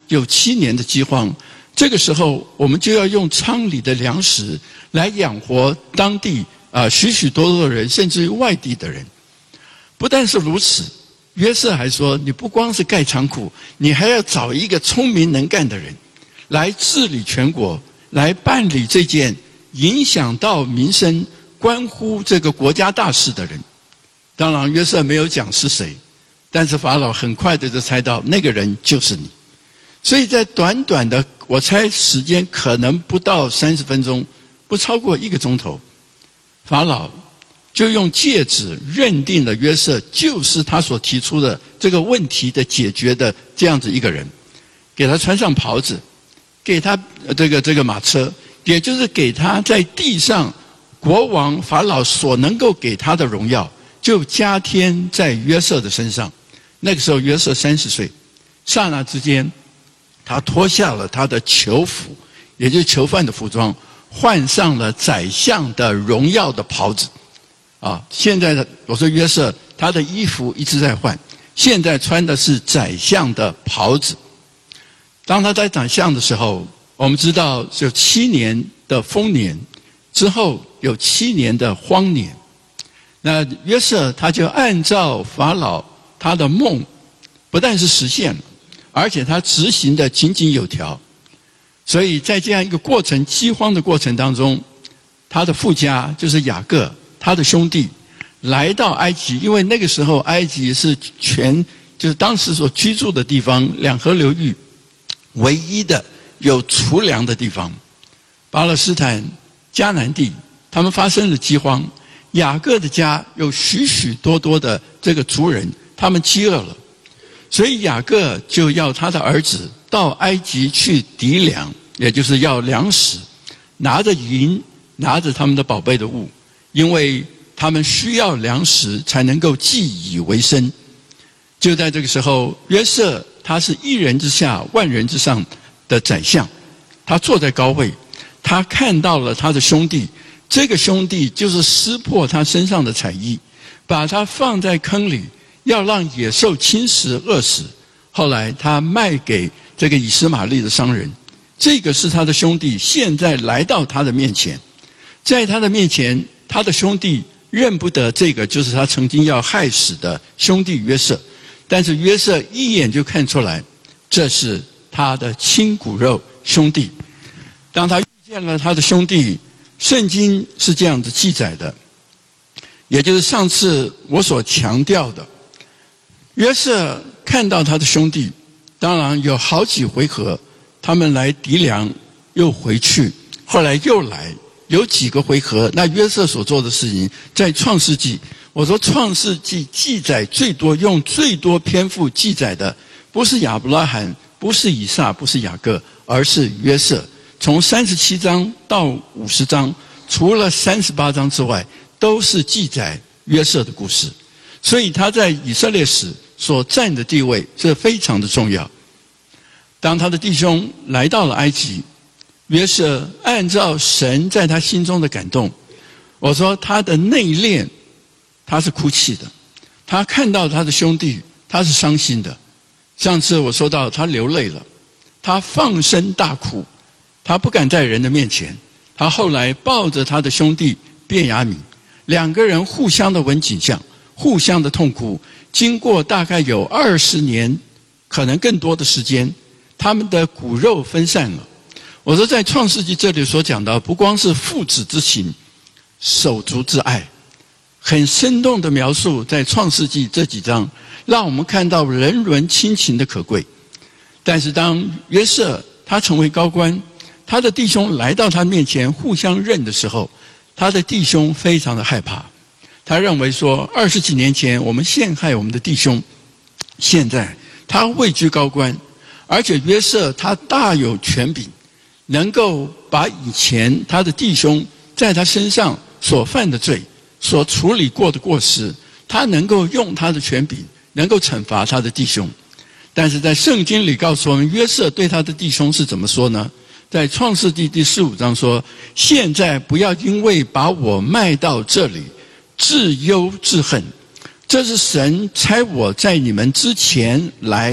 有7年的饥荒，这个时候我们就要用仓里的粮食来养活当地许许多多的人，甚至于外地的人。不但是如此，约瑟还说，你不光是盖仓库，你还要找一个聪明能干的人来治理全国，来办理这件影响到民生、关乎这个国家大事的人。当然约瑟没有讲是谁，但是法老很快的就猜到那个人就是你。所以在短短的，我猜时间可能不到30分钟，不超过1个钟头，法老就用戒指认定了约瑟就是他所提出的这个问题的解决的这样子一个人，给他穿上袍子，给他这个马车，也就是给他在地上国王法老所能够给他的荣耀，就加添在约瑟的身上。那个时候约瑟30岁，刹那之间他脱下了他的囚服，也就是囚犯的服装，换上了宰相的荣耀的袍子。现在的我说约瑟他的衣服一直在换，现在穿的是宰相的袍子。当他在宰相的时候，我们知道有7年的丰年，之后有7年的荒年。那约瑟他就按照法老他的梦，不但是实现了，而且他执行的井井有条。所以在这样一个过程，饥荒的过程当中，他的父家就是雅各，他的兄弟来到埃及，因为那个时候埃及是就是当时所居住的地方2河流域唯一的有储粮的地方。巴勒斯坦、迦南地他们发生了饥荒，雅各的家有许许多多的这个族人，他们饥饿了，所以雅各就要他的儿子到埃及去籴粮，也就是要粮食，拿着银，拿着他们的宝贝的物，因为他们需要粮食才能够寄以为生。就在这个时候，约瑟他是1人之下万人之上的宰相，他坐在高位，他看到了他的兄弟，这个兄弟就是撕破他身上的彩衣，把他放在坑里，要让野兽侵蚀饿死。后来他卖给这个以实玛利的商人，这个是他的兄弟，现在来到他的面前，在他的面前，他的兄弟认不得这个就是他曾经要害死的兄弟约瑟，但是约瑟一眼就看出来，这是他的亲骨肉兄弟。当他遇见了他的兄弟，圣经是这样子记载的，也就是上次我所强调的，约瑟看到他的兄弟，当然有好几回合他们来籴粮又回去，后来又来，有几个回合。那约瑟所做的事情在创世纪，我说创世纪记载最多，用最多篇幅记载的不是亚伯拉罕，不是以撒，不是雅各，而是约瑟。从37章到50章，除了38章之外，都是记载约瑟的故事。所以他在以色列史所占的地位是非常的重要。当他的弟兄来到了埃及，约瑟按照神在他心中的感动，我说他的内敛，他是哭泣的，他看到他的兄弟，他是伤心的。上次我说到他流泪了，他放声大哭，他不敢在人的面前。他后来抱着他的兄弟便雅悯，2个人互相的吻颈项，互相的痛哭。经过大概有20年，可能更多的时间，他们的骨肉分散了。我说在创世纪这里所讲到，不光是父子之情，手足之爱，很生动的描述在创世纪这几章，让我们看到人伦亲情的可贵。但是当约瑟他成为高官，他的弟兄来到他面前互相认的时候，他的弟兄非常的害怕。他认为说20几年前我们陷害我们的弟兄，现在他位居高官，而且约瑟他大有权柄，能够把以前他的弟兄在他身上所犯的罪，所处理过的过失，他能够用他的权柄能够惩罚他的弟兄。但是在圣经里告诉我们，约瑟对他的弟兄是怎么说呢？在创世纪第15章说，现在不要因为把我卖到这里自忧自恨，这是神差我在你们之前来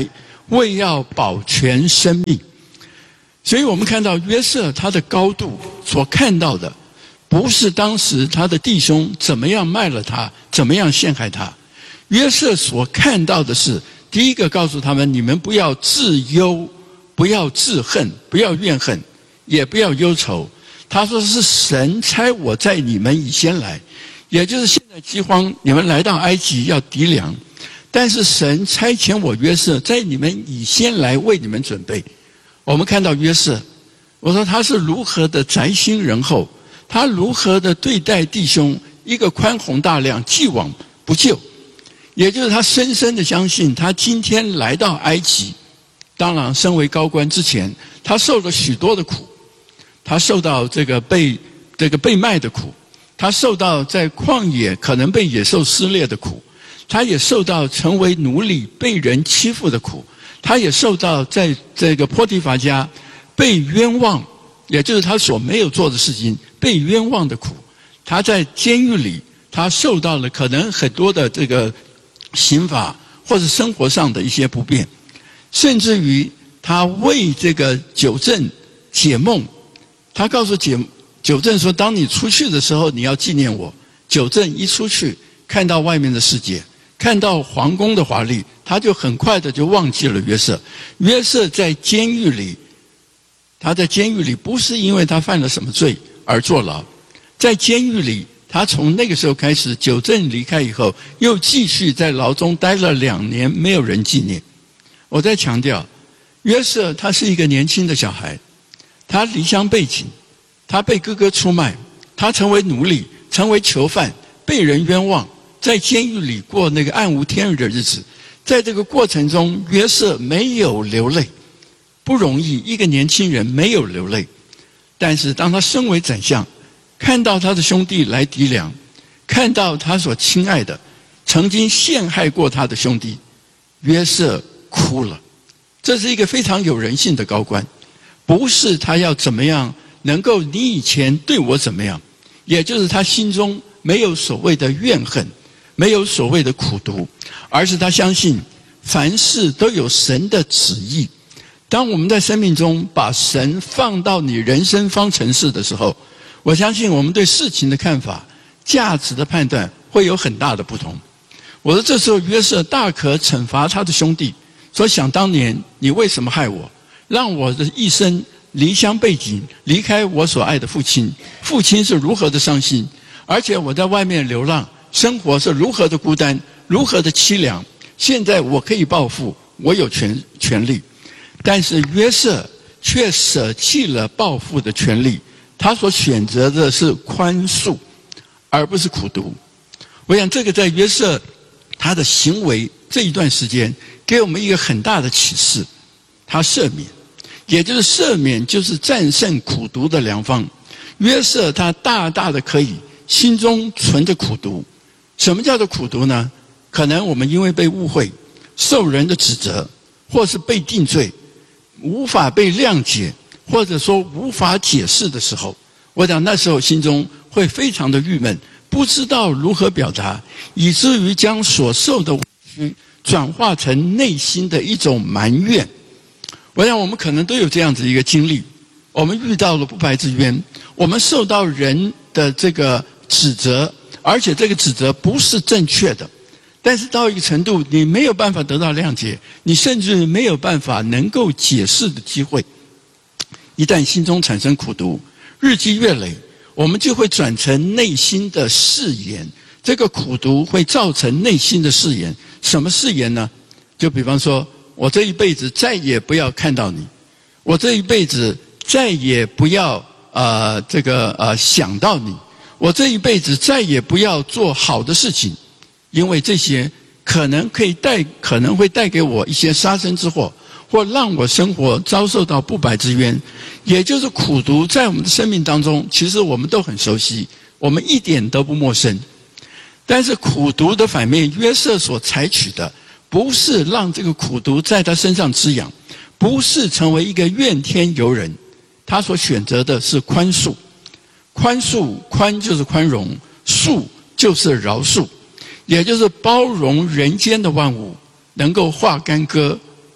为要保全生命。所以我们看到约瑟他的高度所看到的，不是当时他的弟兄怎么样卖了他，怎么样陷害他。约瑟所看到的是，第一个告诉他们，你们不要自忧，不要自恨，不要怨恨，也不要忧愁。他说是神差我在你们以先来，也就是现在饥荒，你们来到埃及要籴粮，但是神差遣我约瑟在你们以先来为你们准备。我们看到约瑟，我说他是如何的宅心仁厚，他如何的对待弟兄，一个宽宏大量，既往不咎。也就是他深深的相信，他今天来到埃及，当然身为高官之前，他受了许多的苦，他受到这个被卖的苦，他受到在旷野可能被野兽撕裂的苦，他也受到成为奴隶被人欺负的苦，他也受到在这个波提乏家被冤枉，也就是他所没有做的事情被冤枉的苦。他在监狱里，他受到了可能很多的这个刑罚或者生活上的一些不便，甚至于他为这个九正解梦，他告诉九正说，当你出去的时候你要纪念我。九正一出去看到外面的世界，看到皇宫的华丽，他就很快的就忘记了约瑟。约瑟在监狱里，他在监狱里不是因为他犯了什么罪而坐牢，在监狱里他从那个时候开始，九正离开以后，又继续在牢中待了2年，没有人纪念。我在强调，约瑟他是一个年轻的小孩，他离乡背井，他被哥哥出卖，他成为奴隶，成为囚犯，被人冤枉，在监狱里过那个暗无天日的日子。在这个过程中，约瑟没有流泪，不容易，一个年轻人没有流泪。但是当他身为宰相，看到他的兄弟来籴粮，看到他所亲爱的曾经陷害过他的兄弟，约瑟哭了。这是一个非常有人性的高官，不是他要怎么样能够你以前对我怎么样，也就是他心中没有所谓的怨恨，没有所谓的苦毒，而是他相信凡事都有神的旨意。当我们在生命中把神放到你人生方程式的时候，我相信我们对事情的看法、价值的判断会有很大的不同。我说这时候约瑟大可惩罚他的兄弟，说想当年你为什么害我，让我的一生离乡背井，离开我所爱的父亲，父亲是如何的伤心，而且我在外面流浪，生活是如何的孤单，如何的凄凉，现在我可以报复，我有权利。但是约瑟却舍弃了报复的权利，他所选择的是宽恕，而不是苦毒。我想这个在约瑟他的行为这一段时间给我们一个很大的启示，他赦免，也就是赦免就是战胜苦毒的良方。约瑟他大大的可以心中存着苦毒。什么叫做苦毒呢？可能我们因为被误会，受人的指责，或是被定罪，无法被谅解，或者说无法解释的时候，我想那时候心中会非常的郁闷，不知道如何表达，以至于将所受的委屈转化成内心的一种埋怨。我想我们可能都有这样子一个经历，我们遇到了不白之冤，我们受到人的这个指责，而且这个指责不是正确的，但是到一个程度你没有办法得到谅解，你甚至没有办法能够解释的机会。一旦心中产生苦毒，日积月累，我们就会转成内心的誓言。这个苦毒会造成内心的誓言。什么誓言呢？就比方说，我这一辈子再也不要看到你，我这一辈子再也不要想到你，我这一辈子再也不要做好的事情，因为这些可能会带给我一些杀身之祸，或让我生活遭受到不白之冤。也就是苦毒在我们的生命当中，其实我们都很熟悉，我们一点都不陌生。但是苦毒的反面，约瑟所采取的不是让这个苦毒在他身上滋养，不是成为一个怨天尤人，他所选择的是宽恕。宽恕，宽就是宽容，恕就是饶恕，也就是包容人间的万物，能够化干戈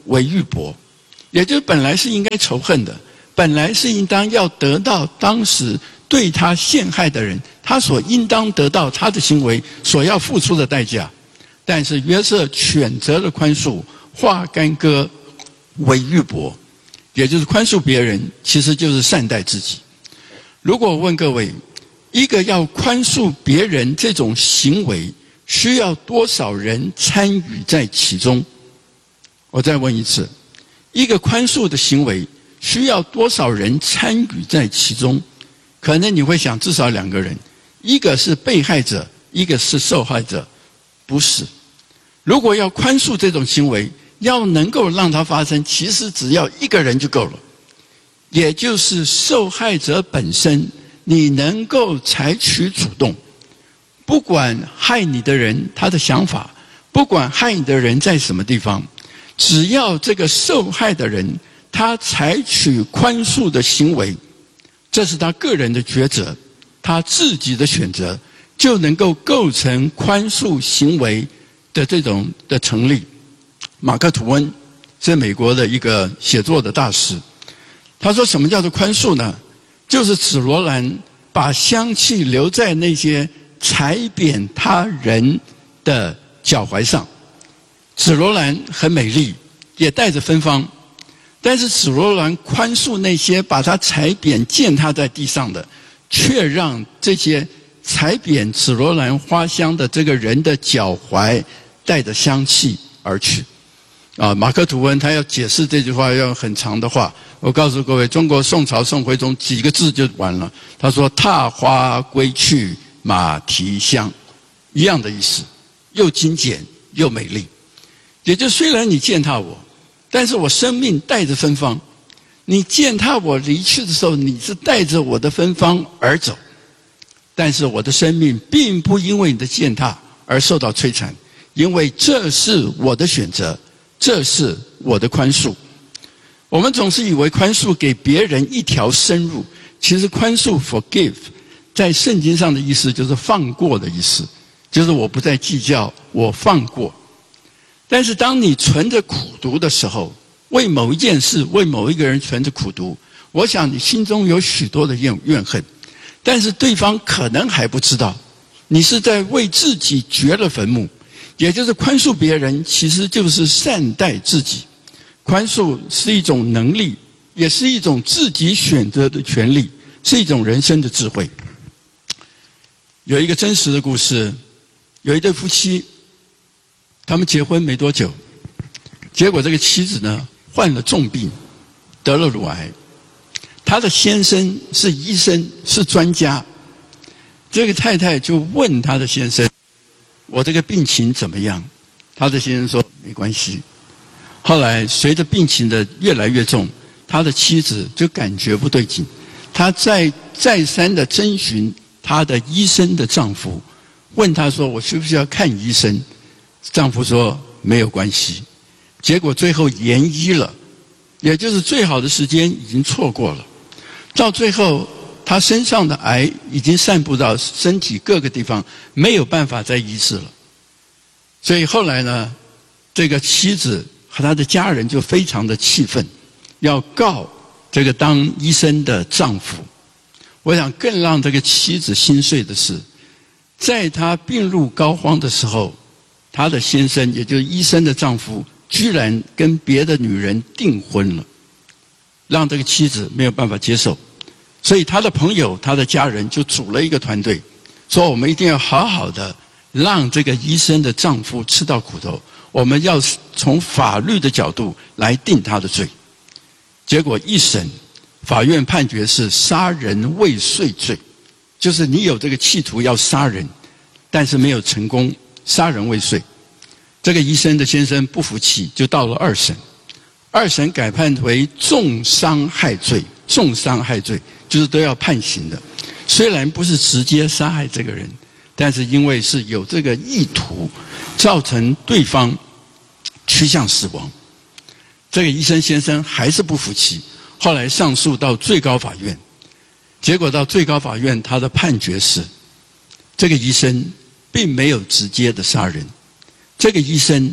为玉帛，也就是本来是应该仇恨的，本来是应当要得到当时对他陷害的人，他所应当得到他的行为所要付出的代价。但是约瑟选择了宽恕，化干戈为玉帛，也就是宽恕别人，其实就是善待自己。如果我问各位，一个要宽恕别人这种行为，需要多少人参与在其中？我再问一次，一个宽恕的行为需要多少人参与在其中？可能你会想至少2个人，一个是被害者，一个是受害者。不是，如果要宽恕这种行为，要能够让它发生，其实只要1个人就够了，也就是受害者本身，你能够采取主动，不管害你的人他的想法，不管害你的人在什么地方，只要这个受害的人他采取宽恕的行为，这是他个人的抉择，他自己的选择，就能够构成宽恕行为的这种的成立。马克·吐温是美国的一个写作的大师，他说什么叫做宽恕呢？就是紫罗兰把香气留在那些踩扁他人的脚踝上。紫罗兰很美丽，也带着芬芳，但是紫罗兰宽恕那些把它踩扁践踏在地上的，却让这些踩扁紫罗兰花香的这个人的脚踝带着香气而去。马克·吐温他要解释这句话要用很长的话，我告诉各位，中国宋朝宋徽宗几个字就完了。他说踏花归去马蹄香，一样的意思，又精简又美丽。也就虽然你践踏我，但是我生命带着芬芳，你践踏我离去的时候，你是带着我的芬芳而走，但是我的生命并不因为你的践踏而受到摧残，因为这是我的选择，这是我的宽恕。我们总是以为宽恕给别人一条生路，其实宽恕 forgive 在圣经上的意思就是放过的意思，就是我不再计较，我放过。但是当你存着苦毒的时候，为某一件事，为某一个人存着苦毒，我想你心中有许多的怨恨，但是对方可能还不知道，你是在为自己掘了坟墓。也就是宽恕别人，其实就是善待自己。宽恕是一种能力，也是一种自己选择的权利，是一种人生的智慧。有一个真实的故事，有一对夫妻，他们结婚没多久，结果这个妻子呢患了重病，得了乳癌。他的先生是医生，是专家。这个太太就问他的先生，我这个病情怎么样？他的先生说没关系。后来随着病情的越来越重，他的妻子就感觉不对劲，他再三的征询他的医生的丈夫，问他说我需不需要看医生？丈夫说没有关系。结果最后延医了，也就是最好的时间已经错过了。到最后他身上的癌已经散布到身体各个地方，没有办法再医治了。所以后来呢，这个妻子和他的家人就非常的气愤，要告这个当医生的丈夫。我想更让这个妻子心碎的是，在她病入膏肓的时候，她的先生也就是医生的丈夫居然跟别的女人订婚了，让这个妻子没有办法接受。所以他的朋友他的家人就组了一个团队，说我们一定要好好的让这个医生的丈夫吃到苦头，我们要从法律的角度来定他的罪。结果一审法院判决是杀人未遂罪，就是你有这个企图要杀人，但是没有成功，杀人未遂。这个医生的先生不服气，就到了二审，二审改判为重伤害罪，重伤害罪就是都要判刑的。虽然不是直接杀害这个人，但是因为是有这个意图，造成对方趋向死亡。这个医生先生还是不服气，后来上诉到最高法院，结果到最高法院他的判决是，这个医生并没有直接的杀人，这个医生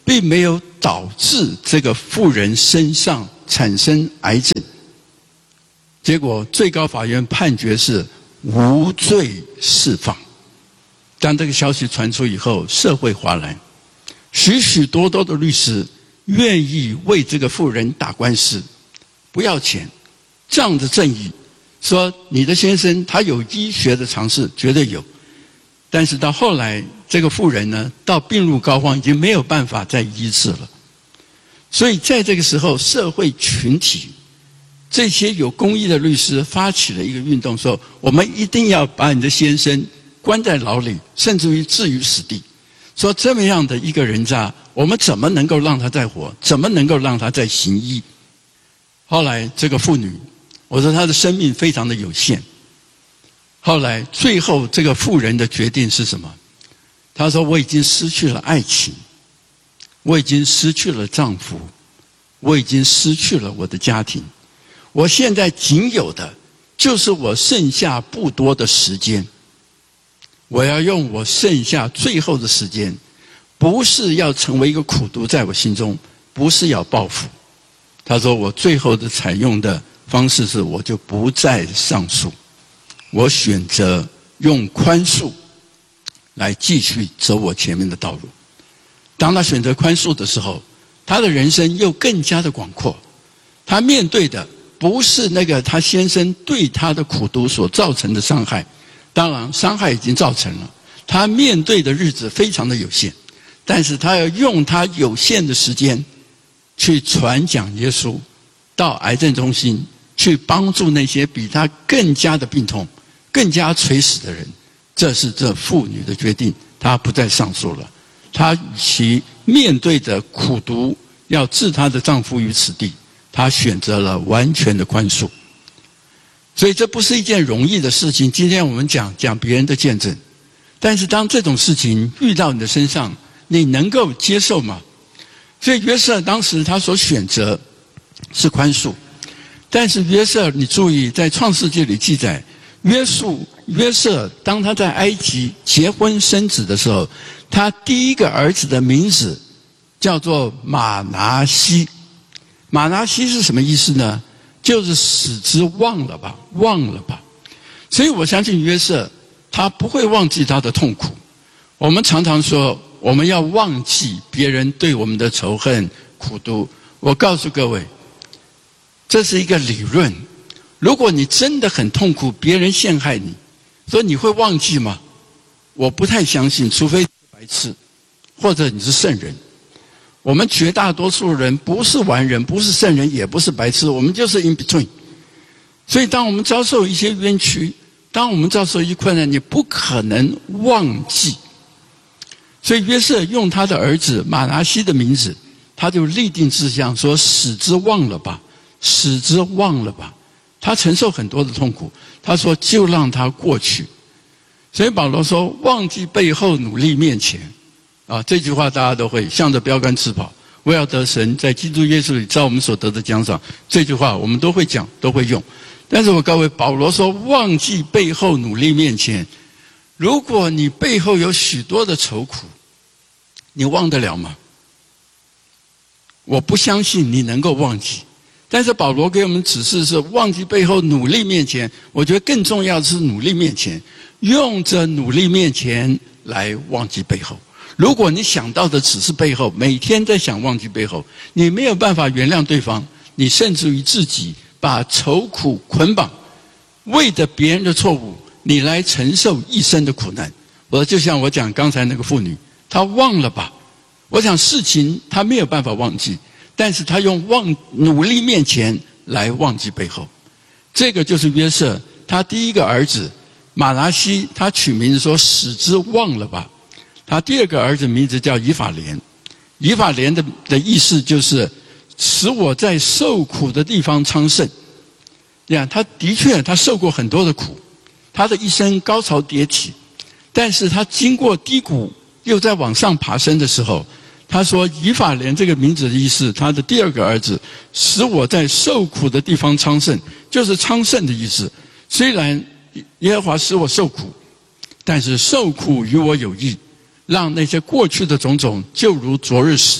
并没有导致这个妇人身上产生癌症。结果最高法院判决是无罪释放。当这个消息传出以后，社会哗然，许许多多的律师愿意为这个妇人打官司，不要钱，仗着正义，说你的先生他有医学的常识，绝对有。但是到后来，这个妇人呢，到病入膏肓，已经没有办法再医治了。所以在这个时候，社会群体这些有公义的律师发起了一个运动，说我们一定要把你的先生关在牢里，甚至于置于死地。说这么样的一个人渣，我们怎么能够让他再活？怎么能够让他再行医？后来这个妇女，我说她的生命非常的有限。后来最后这个妇人的决定是什么？她说我已经失去了爱情，我已经失去了丈夫，我已经失去了我的家庭，我现在仅有的就是我剩下不多的时间。我要用我剩下最后的时间，不是要成为一个苦毒在我心中，不是要报复。他说我最后的采用的方式是，我就不再上诉，我选择用宽恕来继续走我前面的道路。当他选择宽恕的时候，他的人生又更加的广阔。他面对的不是那个他先生对他的苦毒所造成的伤害，当然伤害已经造成了，他面对的日子非常的有限，但是他要用他有限的时间去传讲耶稣，到癌症中心去帮助那些比他更加的病痛、更加垂死的人。这是这妇女的决定，她不再上诉了。她与其面对着苦毒要置她的丈夫于死地，她选择了完全的宽恕。所以这不是一件容易的事情。今天我们讲别人的见证，但是当这种事情遇到你的身上，你能够接受吗？所以约瑟当时他所选择是宽恕，但是约瑟，你注意，在创世纪里记载，约瑟当他在埃及结婚生子的时候，他第一个儿子的名字叫做马拿西。马拿西是什么意思呢？就是使之忘了吧，忘了吧。所以我相信约瑟他不会忘记他的痛苦。我们常常说我们要忘记别人对我们的仇恨苦毒，我告诉各位，这是一个理论。如果你真的很痛苦，别人陷害你，所以你会忘记吗？我不太相信，除非是白痴，或者你是圣人。我们绝大多数人不是完人，不是圣人，也不是白痴，我们就是 in between。所以当我们遭受一些冤屈，当我们遭受一些困难，你不可能忘记。所以约瑟用他的儿子马拿西的名字，他就立定志向说，使之忘了吧，使之忘了吧。他承受很多的痛苦，他说就让他过去。所以保罗说，忘记背后，努力面前。这句话大家都会，向着标杆直跑，为要得神在基督耶稣里照我们所得的奖赏。这句话我们都会讲，都会用。但是我告诉保罗说，忘记背后，努力面前。如果你背后有许多的愁苦，你忘得了吗？我不相信你能够忘记。但是保罗给我们指示是忘记背后，努力面前。我觉得更重要的是努力面前，用着努力面前来忘记背后。如果你想到的只是背后，每天在想忘记背后，你没有办法原谅对方，你甚至于自己把愁苦捆绑，为着别人的错误，你来承受一生的苦难。就像我讲刚才那个妇女，她忘了吧。我想事情她没有办法忘记，但是她用努力面前来忘记背后。这个就是约瑟他第一个儿子马拿西，他取名字说使之忘了吧。他第二个儿子名字叫以法莲，以法莲的意思就是使我在受苦的地方昌盛。他的确他受过很多的苦，他的一生高潮迭起，但是他经过低谷又在往上爬升的时候，他说以法莲这个名字的意思，他的第二个儿子使我在受苦的地方昌盛，就是昌盛的意思。虽然耶和华使我受苦，但是受苦与我有益，让那些过去的种种就如昨日死，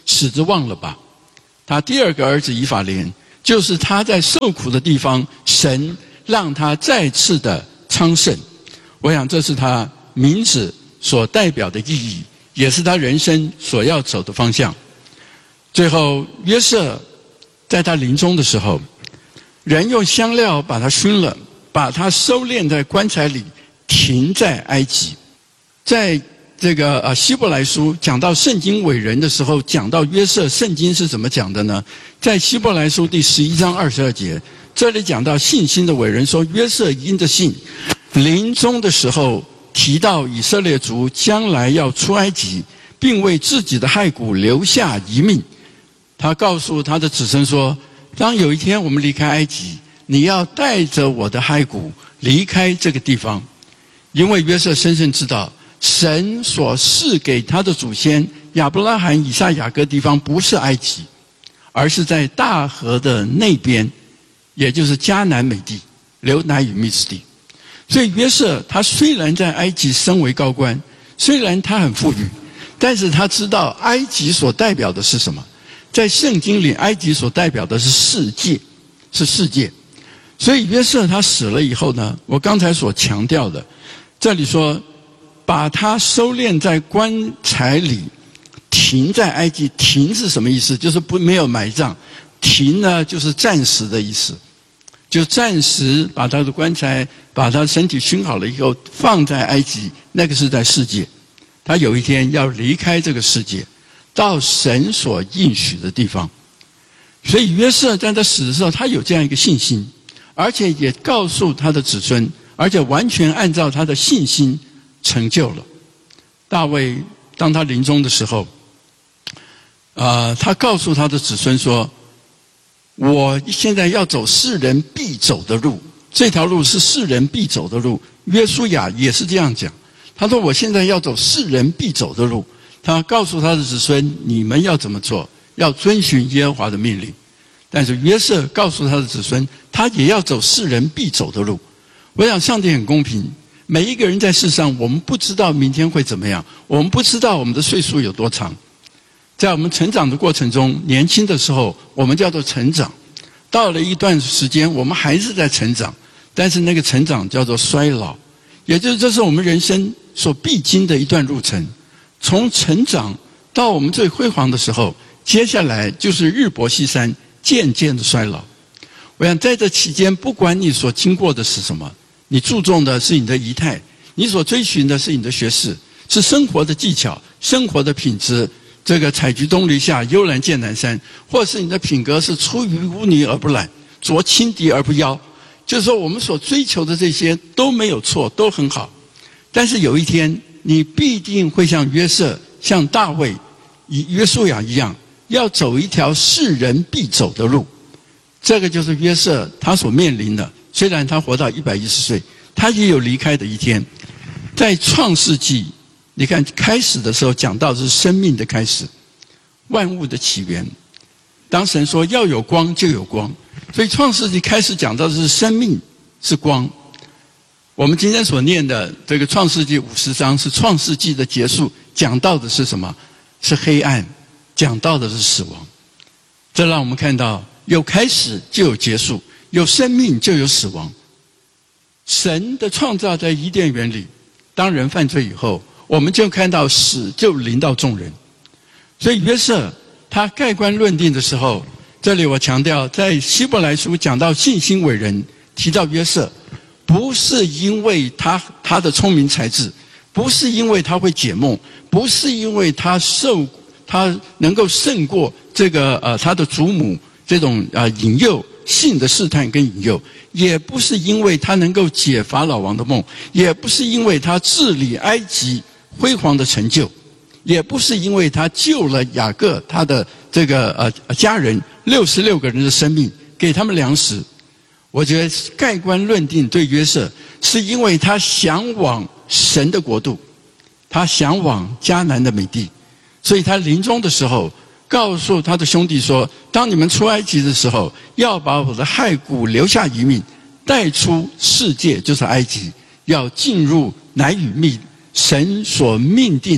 使之忘了吧。他第二个儿子以法莲，就是他在受苦的地方，神让他再次的昌盛。我想这是他名字所代表的意义，也是他人生所要走的方向。最后约瑟在他临终的时候，人用香料把他熏了，把他收敛在棺材里，停在埃及。在这个希伯来书讲到圣经伟人的时候，讲到约瑟，圣经是怎么讲的呢？在希伯来书第11章22节，这里讲到信心的伟人说，约瑟因着信，临终的时候提到以色列族将来要出埃及，并为自己的骸骨留下遗命。他告诉他的子孙说，当有一天我们离开埃及，你要带着我的骸骨离开这个地方。因为约瑟深深知道，神所赐给他的祖先亚伯拉罕、以撒、雅各地方不是埃及，而是在大河的那边，也就是迦南美地，流奶与蜜之地。所以约瑟他虽然在埃及身为高官，虽然他很富裕，但是他知道埃及所代表的是什么。在圣经里，埃及所代表的是世界，是世界。所以约瑟他死了以后呢，我刚才所强调的，这里说把他收敛在棺材里，停在埃及。停是什么意思？就是没有埋葬。停呢，就是暂时的意思，就暂时把他的棺材，把他身体熏好了以后放在埃及，那个是在世界。他有一天要离开这个世界，到神所应许的地方。所以约瑟在他死的时候，他有这样一个信心，而且也告诉他的子孙，而且完全按照他的信心成就了。大卫当他临终的时候，他告诉他的子孙说，我现在要走世人必走的路，这条路是世人必走的路。约书亚也是这样讲，他说我现在要走世人必走的路。他告诉他的子孙，你们要怎么做？要遵循耶和华的命令。但是约瑟告诉他的子孙，他也要走世人必走的路。我想上帝很公平，每一个人在世上，我们不知道明天会怎么样，我们不知道我们的岁数有多长。在我们成长的过程中，年轻的时候我们叫做成长，到了一段时间我们还是在成长，但是那个成长叫做衰老，也就是这是我们人生所必经的一段路程。从成长到我们最辉煌的时候，接下来就是日薄西山，渐渐的衰老。我想在这期间，不管你所经过的是什么，你注重的是你的仪态，你所追寻的是你的学识，是生活的技巧，生活的品质，这个采菊东篱下，悠然见南山，或是你的品格是出于污泥而不染，濯轻敌而不妖。就是说我们所追求的这些都没有错，都很好。但是有一天你必定会像约瑟、像大卫、约书亚一样，要走一条世人必走的路。这个就是约瑟他所面临的。虽然他活到110岁，他也有离开的一天。在创世纪，你看开始的时候讲到的是生命的开始，万物的起源。当神说要有光就有光，所以创世纪开始讲到的是生命是光。我们今天所念的这个创世纪50章是创世纪的结束，讲到的是什么？是黑暗，讲到的是死亡。这让我们看到有开始就有结束，有生命就有死亡。神的创造在伊甸园里，当人犯罪以后，我们就看到死就临到众人。所以约瑟他盖棺论定的时候，这里我强调，在希伯来书讲到信心伟人，提到约瑟，不是因为他的聪明才智，不是因为他会解梦，不是因为他能够胜过这个他的祖母这种引诱性的试探跟引诱，也不是因为他能够解法老王的梦，也不是因为他治理埃及辉煌的成就，也不是因为他救了雅各他的这个家人66个人的生命，给他们粮食。我觉得盖棺论定对约瑟，是因为他向往神的国度，他向往迦南的美地，所以他临终的时候告诉他的兄弟说，当你们出埃及的时候，要把我的骸骨留下遗命，带出世界，就是埃及，要进入奶与蜜，神所命定的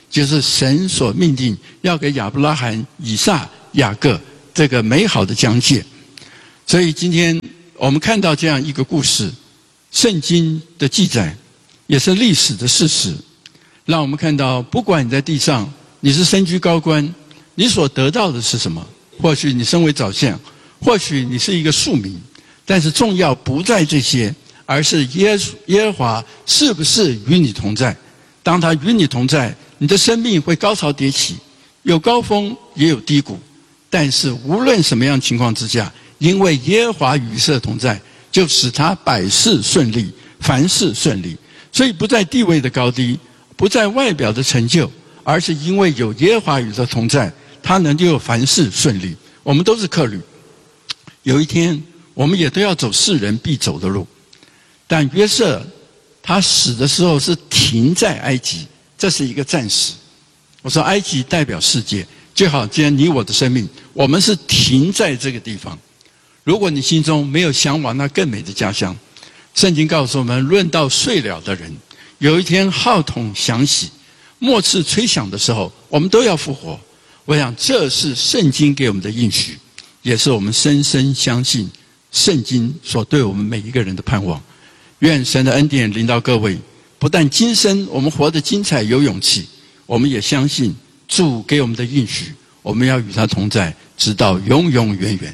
就是神所命定要给亚伯拉罕、以撒、雅各这个美好的疆界。所以今天我们看到这样一个故事，圣经的记载也是历史的事实，让我们看到不管你在地上你是身居高官，你所得到的是什么？或许你身为宰相，或许你是一个庶民，但是重要不在这些，而是耶和华是不是与你同在。当他与你同在，你的生命会高潮迭起，有高峰也有低谷，但是无论什么样情况之下，因为耶和华与色同在，就使他百事顺利，凡事顺利。所以不在地位的高低，不在外表的成就，而是因为有耶和华与色同在，他能够凡事顺利。我们都是客旅，有一天我们也都要走世人必走的路。但约瑟他死的时候是停在埃及，这是一个暂时。我说埃及代表世界，就好今天你我的生命，我们是停在这个地方。如果你心中没有向往那更美的家乡，圣经告诉我们，论到睡了的人，有一天号筒响起，末次吹响的时候，我们都要复活。我想这是圣经给我们的应许，也是我们深深相信圣经所对我们每一个人的盼望。愿神的恩典临到各位，不但今生我们活得精彩有勇气，我们也相信主给我们的应许，我们要与他同在，直到永永远远。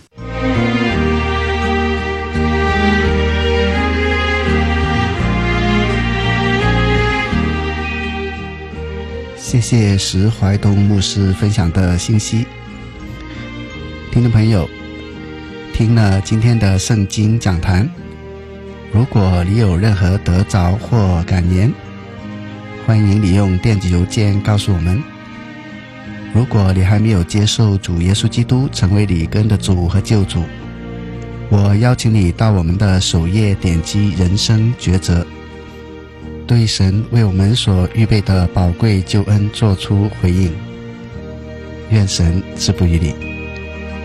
谢谢石怀东牧师分享的信息。听众朋友，听了今天的圣经讲坛，如果你有任何得着或感言，欢迎你用电子邮件告诉我们。如果你还没有接受主耶稣基督成为你个人的主和救主，我邀请你到我们的首页点击人生抉择，对神为我们所预备的宝贵救恩做出回应。愿神赐福于你。